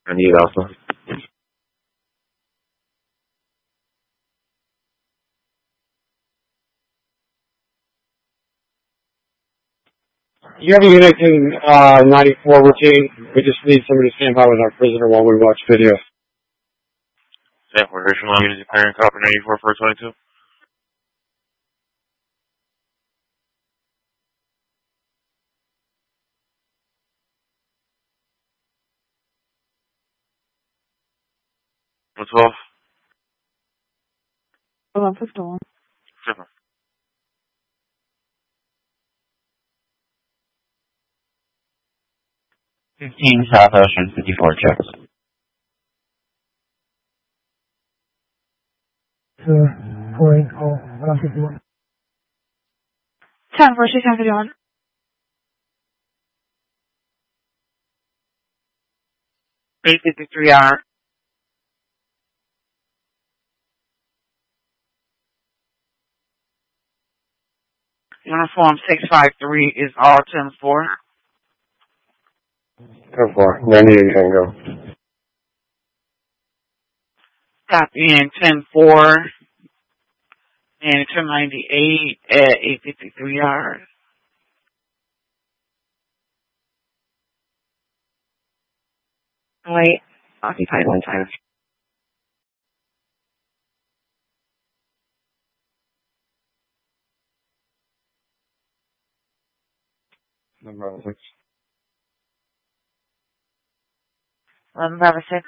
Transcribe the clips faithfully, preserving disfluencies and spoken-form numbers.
I need Alpha. You have a unit in uh, ninety-four routine. We just need somebody to stand by with our prisoner while we watch video. Stand for additional units declaring copper ninety-four four twenty-two. One twelve. eleven fifty-one. Seven. fifteen South Ocean, fifty-four checks. Uh, four eight call, eleven fifty-one. ten four six ten fifty-one. eight fifty-three hour. Uniform six five three is all ten four. ten four. Then you can go. Copy in ten four. And two ninety-eight at eight fifty-three hours. Wait, occupied one time. Number six. eleven Bravo six.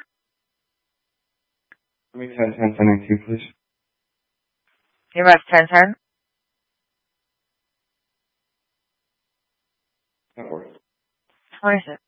Let me ten ten ten eighteen, please. You rest ten ten. That works. What is it?